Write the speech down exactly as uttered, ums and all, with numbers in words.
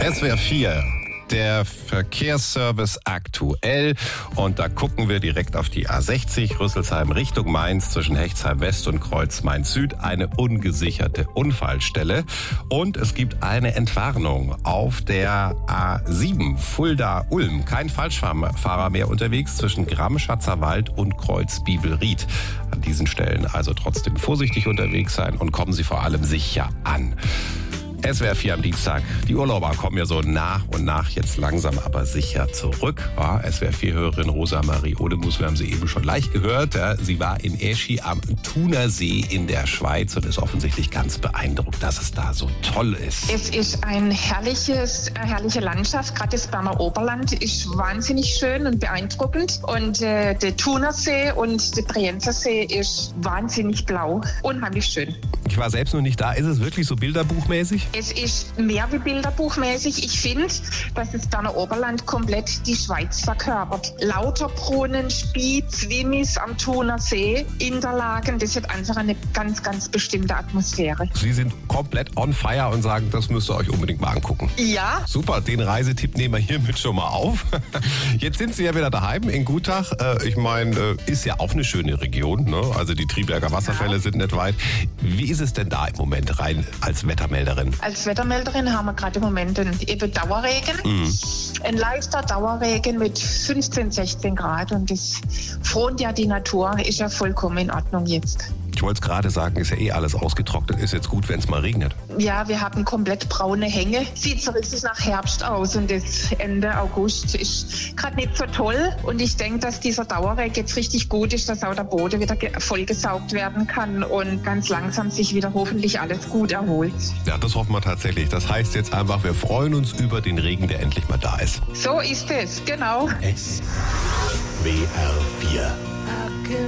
S W R vier, der Verkehrsservice aktuell. Und da gucken wir direkt auf die A sechzig, Rüsselsheim Richtung Mainz, zwischen Hechtsheim West und Kreuz Mainz Süd. Eine ungesicherte Unfallstelle. Und es gibt eine Entwarnung auf der A sieben, Fulda-Ulm. Kein Falschfahrer mehr unterwegs zwischen Gramm-Schatzerwald und Kreuz Bibelried. An diesen Stellen also trotzdem vorsichtig unterwegs sein und kommen Sie vor allem sicher an. S W R vier am Dienstag. Die Urlauber kommen ja so nach und nach jetzt langsam aber sicher zurück. Ja, S W R vier-Hörerin Rosa Marie Odemus, wir haben sie eben schon leicht gehört. Ja, sie war in Eschi am Thunersee in der Schweiz und ist offensichtlich ganz beeindruckt, dass es da so toll ist. Es ist ein herrliches, eine herrliche Landschaft. Gerade das Berner Oberland ist wahnsinnig schön und beeindruckend. Und äh, der Thunersee und der Brienzersee ist wahnsinnig blau. Unheimlich schön. Ich war selbst noch nicht da. Ist es wirklich so bilderbuchmäßig? Es ist mehr wie bilderbuchmäßig. Ich finde, dass das Berner Oberland komplett die Schweiz verkörpert. Lauter Brunnen, Spiez, Wimmis am Thunersee, Interlaken, das hat einfach eine ganz, ganz bestimmte Atmosphäre. Sie sind komplett on fire und sagen, das müsst ihr euch unbedingt mal angucken. Ja. Super, den Reisetipp nehmen wir hiermit schon mal auf. Jetzt sind Sie ja wieder daheim in Gutach. Ich meine, ist ja auch eine schöne Region, ne? Also die Triberger Wasserfälle sind nicht weit. Wie ist es denn da im Moment rein als Wettermelderin? Als Wettermelderin haben wir gerade im Moment einen eben Dauerregen. Mhm. Ein leichter Dauerregen mit fünfzehn, sechzehn Grad und das front ja die Natur, ist ja vollkommen in Ordnung jetzt. Ich wollte es gerade sagen, ist ja eh alles ausgetrocknet. Ist jetzt gut, wenn es mal regnet. Ja, wir haben komplett braune Hänge. Sieht so richtig nach Herbst aus und das Ende August ist gerade nicht so toll. Und ich denke, dass dieser Dauerregen jetzt richtig gut ist, dass auch der Boden wieder vollgesaugt werden kann und ganz langsam sich wieder hoffentlich alles gut erholt. Ja, das hoffen wir tatsächlich. Das heißt jetzt einfach, wir freuen uns über den Regen, der endlich mal da ist. So ist es, genau. S W R vier